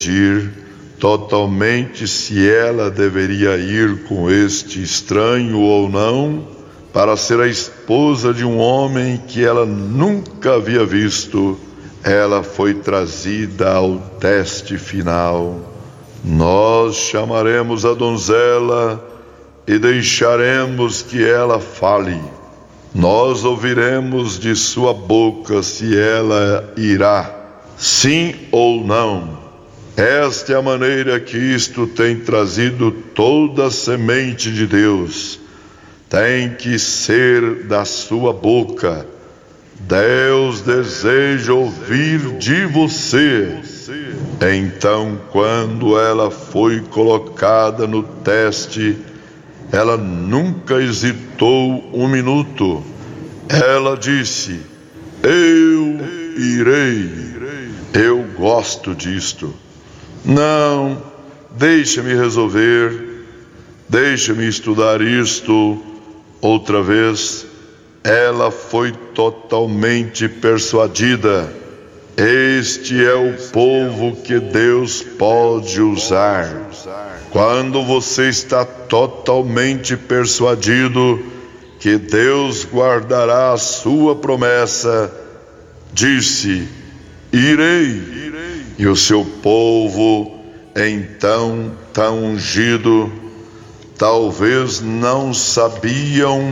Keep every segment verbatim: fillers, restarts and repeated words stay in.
decidir totalmente se ela deveria ir com este estranho ou não, para ser a esposa de um homem que ela nunca havia visto, ela foi trazida ao teste final. Nós chamaremos a donzela e deixaremos que ela fale. Nós ouviremos de sua boca se ela irá, sim ou não. Esta é a maneira que isto tem trazido toda a semente de Deus. Tem que ser da sua boca. Deus deseja ouvir de você. Então, quando ela foi colocada no teste, ela nunca hesitou um minuto. Ela disse: eu irei. Eu gosto disto. Não, deixa-me resolver. Deixa-me estudar isto outra vez. Ela foi totalmente persuadida. Este é o povo que Deus pode usar. Quando você está totalmente persuadido que Deus guardará a sua promessa, disse: irei. E o seu povo, então tão ungido, talvez não sabiam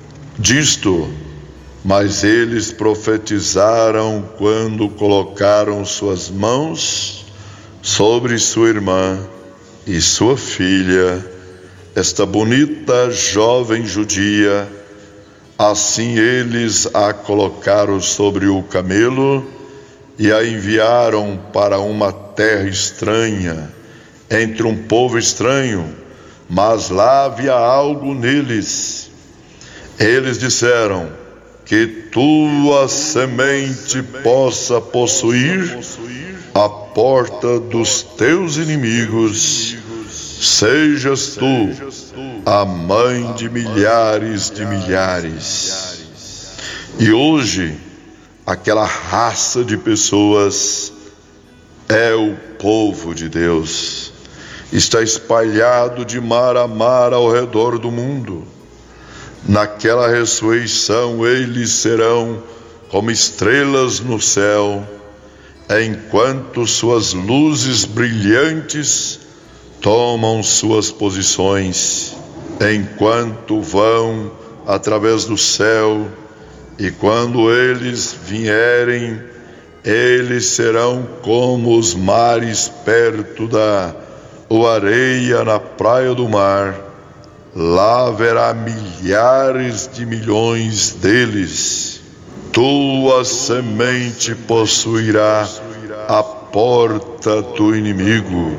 disto, mas eles profetizaram quando colocaram suas mãos sobre sua irmã e sua filha, esta bonita jovem judia. Assim eles a colocaram sobre o camelo e a enviaram para uma terra estranha, entre um povo estranho, mas lá havia algo neles. Eles disseram: que tua semente possa possuir a porta dos teus inimigos. Sejas tu a mãe de milhares de milhares. E hoje, aquela raça de pessoas é o povo de Deus. Está espalhado de mar a mar ao redor do mundo. Naquela ressurreição eles serão como estrelas no céu, enquanto suas luzes brilhantes tomam suas posições, enquanto vão através do céu. E quando eles vierem, eles serão como os mares perto da ou areia na praia do mar. Lá haverá milhares de milhões deles. Tua semente possuirá a porta do inimigo.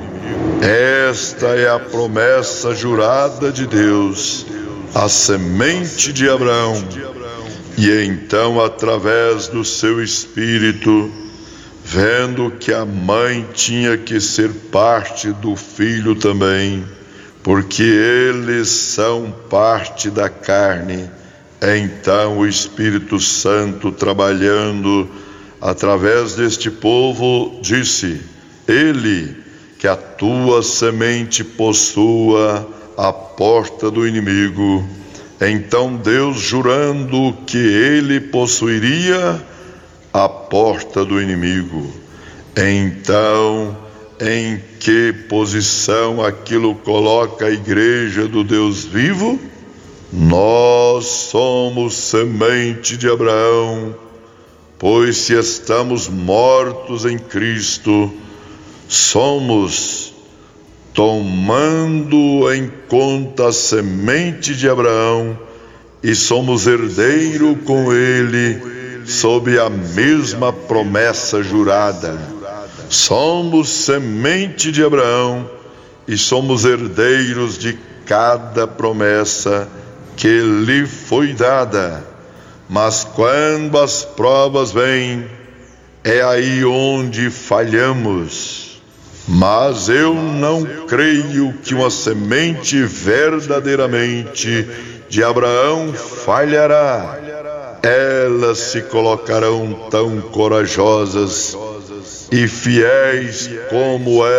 Esta é a promessa jurada de Deus, a semente de Abraão. E então, através do seu espírito, vendo que a mãe tinha que ser parte do filho também, porque eles são parte da carne, então o Espírito Santo, trabalhando através deste povo, disse: ele, que a tua semente possua a porta do inimigo. Então Deus, jurando que ele possuiria a porta do inimigo. Então, em que posição aquilo coloca a igreja do Deus vivo? Nós somos semente de Abraão, pois se estamos mortos em Cristo, somos, tomando em conta a semente de Abraão, e somos herdeiro com ele, sob a mesma promessa jurada. Somos semente de Abraão e somos herdeiros de cada promessa que lhe foi dada. Mas quando as provas vêm, é aí onde falhamos. Mas eu não creio que uma semente verdadeiramente de Abraão falhará. Elas se colocarão tão corajosas e fiéis como